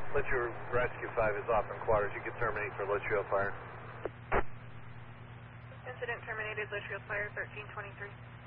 Litchfield Rescue 5 is off in quarters. You can terminate for Litchfield Fire. Incident terminated, Litchfield Fire 1323.